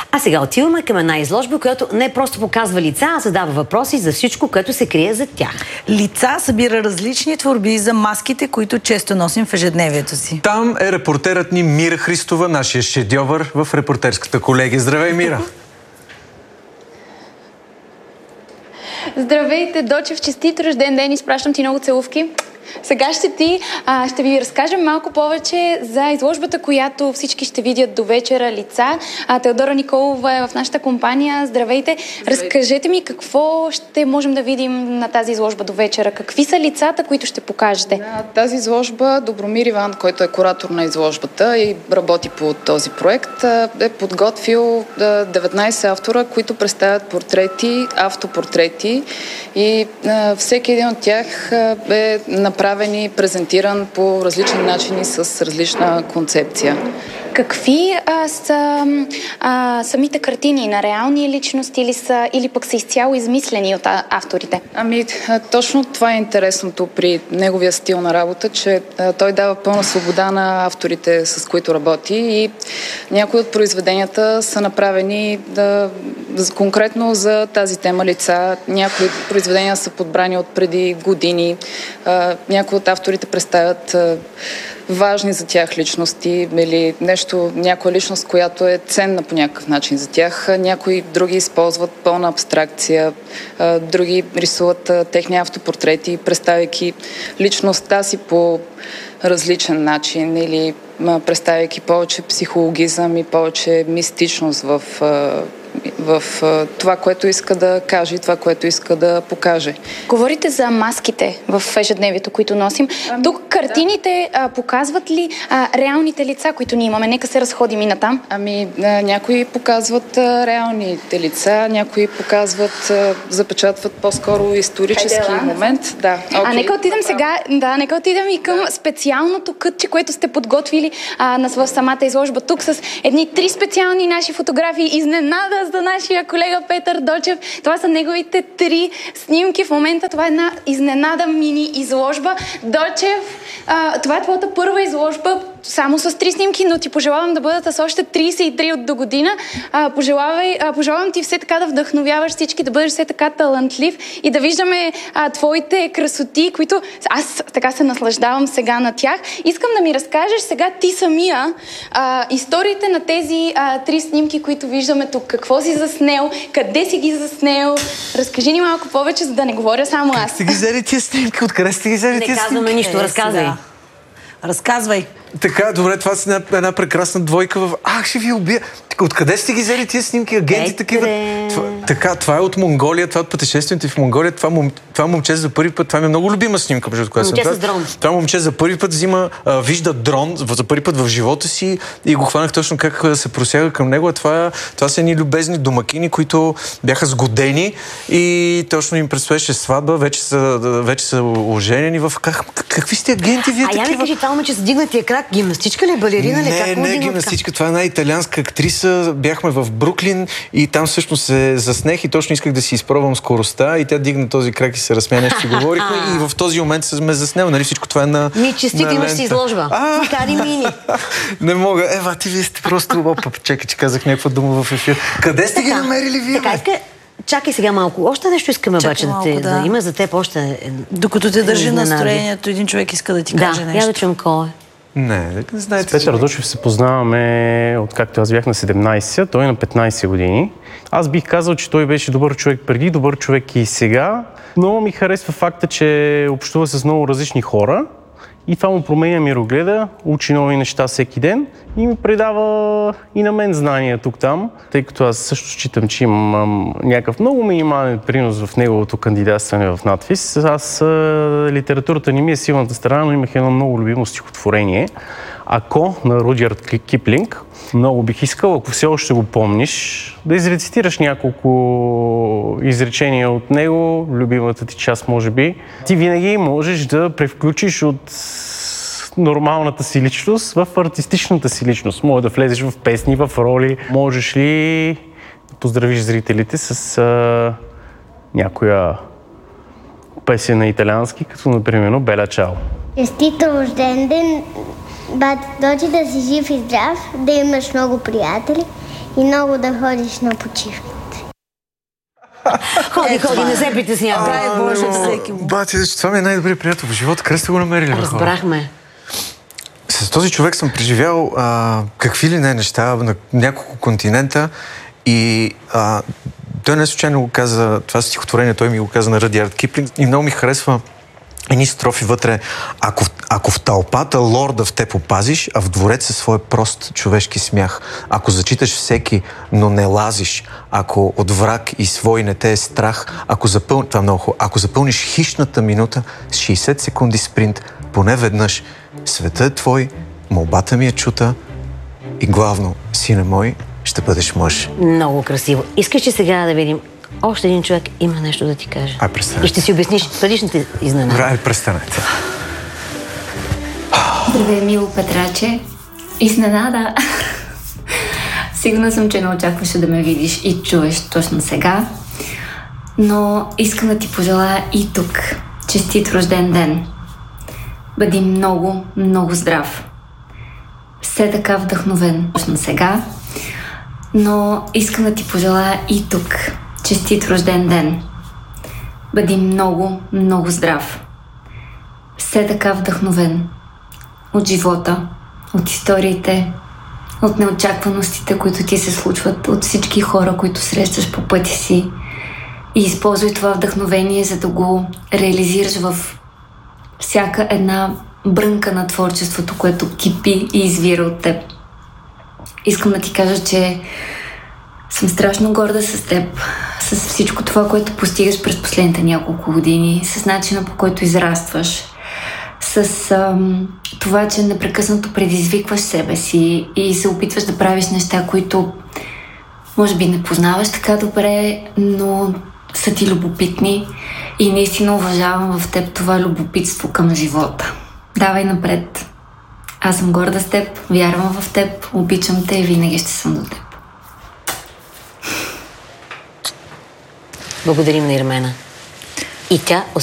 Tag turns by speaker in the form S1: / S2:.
S1: А сега отиваме към една изложба, която не просто показва лица, а задава въпроси за всичко, което се крие зад тях.
S2: Лица събира различни творби за маските, които често носим в ежедневието си.
S3: Там е репортерът ни Мира Христова, нашия шедьовър в репортерската колегия. Здравей, Мира!
S4: Здравейте, Дочев, честит рожден ден, изпращам ти много целувки. Сега ще ви разкажем малко повече за изложбата, която всички ще видят до вечера, лица. Теодора Николова е в нашата компания. Здравейте. Разкажете ми какво ще можем да видим на тази изложба до вечера. Какви са лицата, които ще покажете?
S5: На тази изложба Добромир Иван, който е куратор на изложбата и работи по този проект, е подготвил 19 автора, които представят портрети, автопортрети и всеки един от тях е направен и презентиран по различни начини с различна концепция.
S4: Какви са самите картини? На реални личности или пък са изцяло измислени от авторите?
S5: Точно това е интересното при неговия стил на работа, че той дава пълна свобода на авторите, с които работи, и някои от произведенията са направени конкретно за тази тема лица. Някои произведения са подбрани от преди години. Някои от авторите представят важни за тях личности или някоя личност, която е ценна по някакъв начин за тях. Някои други използват пълна абстракция, други рисуват техни автопортрети, представяйки личността си по различен начин или представяйки повече психологизъм и повече мистичност в това, което иска да каже и това, което иска да покаже.
S4: Говорите за маските в ежедневието, които носим. Тук картините показват ли реалните лица, които ние имаме? Нека се разходим и натам.
S5: Някои показват реалните лица, някои запечатват по-скоро исторически момент. Да, okay.
S4: Нека отидем сега, нека отидем и към специалното кътче, което сте подготвили в самата изложба. Тук с едни 3 специални наши фотографии. Изненада за нашия колега Петър Дочев. Това са неговите 3 снимки. В момента това е една изненада мини изложба. Дочев, това е твоята първа изложба само с 3 снимки, но ти пожелавам да бъдат с още 33 от до година. Пожелавам ти все така да вдъхновяваш всички, да бъдеш все така талантлив и да виждаме твоите красоти, които аз така се наслаждавам сега на тях. Искам да ми разкажеш сега ти самия историите на тези 3 снимки, които виждаме тук. Какво си заснел? Къде си ги заснел? Разкажи ни малко повече, за да не говоря само аз.
S3: Как сте ги взели тия снимки? Откъде сте ги взели тия снимки?
S1: Не казваме нищо, разказвай.
S2: Разказвай.
S3: Така, добре, това си една прекрасна двойка в... ще ви убия! Откъде сте ги взели тия снимки? Агенти такива? Това е от Монголия, това е от пътешествието в Монголия. Това момче за първи път, това ми е много любима снимка, между която
S1: момче с дрон.
S3: Това момче за първи път вижда дрон, за първи път в живота си, и го хванах точно как се просяга към него. Това са едни любезни домакини, които бяха сгодени и точно им предстоеше сватба, вече са оженени в... Какви сте агенти вие такива?
S1: Я ми кажи, това момче с дигнатия крак, гимнастичка ли, балерина ли?
S3: Не гимнастичка, това е една италианска актриса. Бяхме в Бруклин и там всъщност се заснех и точно исках да си изпробвам скоростта, и тя дигна този крак и се разсмя, нещо си говорихме, и в този момент сме заснел. Нали, всичко това е на
S1: честит, имаш си изложба. Кари мини.
S3: Не мога. Ти вие сте просто... Чакай, че казах някаква дума в ефир. Къде сте ги намерили вие?
S1: Чакай сега малко. Още нещо искаме обаче да има за теб още...
S2: Докато те държи настроението, един човек иска да ти каже нещо.
S1: Я да чуем кой е.
S3: Не знаете.
S6: С Петър Дочев се познаваме откакто аз бях на 17, той на 15 години. Аз бих казал, че той беше добър човек преди, добър човек и сега. Много ми харесва факта, че общува с много различни хора и това му променя мирогледа, учи нови неща всеки ден и ми предава и на мен знания тук-там, тъй като аз също считам, че имам някакъв много минимален принос в неговото кандидатстване в надфис. Литературата не ми е силната страна, но имах едно много любимо стихотворение. Ако на Рудярд Киплинг. Много бих искал, ако все още го помниш, да изрецитираш няколко изречения от него, любимата ти част може би. Ти винаги можеш да превключиш от нормалната си личност в артистичната си личност. Може да влезеш в песни, в роли. Можеш ли да поздравиш зрителите с някоя песен на италиански, като например Бела Чао?
S7: Честит рожден ден, бати Дочи, да си жив и здрав, да имаш много приятели и много да ходиш на почивка.
S1: Ходи, не се притеснявай.
S2: Дай Боже от всеки му.
S3: Бати, това ми е най-добрият приятел в живота. Къде сте го намерили?
S1: Разбрахме.
S3: С този човек съм преживял какви ли не неща на няколко континента и той не случайно го каза, това стихотворение, той ми го каза на Ръдярд Киплинг и много ми харесва едни строфи вътре. Ако в тълпата лорда в теб опазиш, а в двореца своя прост човешки смях. Ако зачиташ всеки, но не лазиш. Ако от враг и свой не те е страх. Ако запълниш хищната минута с 60 секунди спринт, поне веднъж. Светът е твой, молбата ми е чута и главно, сине мой, ще бъдеш мъж.
S1: Много красиво. Искаш ли сега да видим още един човек има нещо да ти каже?
S3: Престанете.
S1: И ще си обясниш предишните изненади.
S3: Престанете.
S8: Здравей, мило Петраче. Изненада. Сигурна съм, че не очакваше да ме видиш и чуеш точно сега. Но искам да ти пожелая и тук честит рожден ден. Бъди много, много здрав. Все така вдъхновен точно сега. Но искам да ти пожелая и тук честит рожден ден. Бъди много, много здрав. Все така вдъхновен от живота, от историите, от неочакваностите, които ти се случват, от всички хора, които срещаш по пътя си. И използвай това вдъхновение, за да го реализираш в всяка една брънка на творчеството, което кипи и извира от теб. Искам да ти кажа, че съм страшно горда с теб, с всичко това, което постигаш през последните няколко години, с начина, по който израстваш, с това, че непрекъснато предизвикваш себе си и се опитваш да правиш неща, които може би не познаваш така добре, но са ти любопитни и наистина уважавам в теб това любопитство към живота. Давай напред. Аз съм горда с теб, вярвам в теб, обичам те и винаги ще съм до теб.
S1: Благодарим на Ирмена. И тя